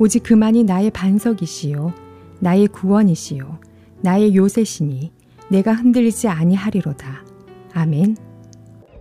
오직 그만이 나의 반석이시요 나의 구원이시요 나의 요새시니 내가 흔들리지 아니하리로다. 아멘.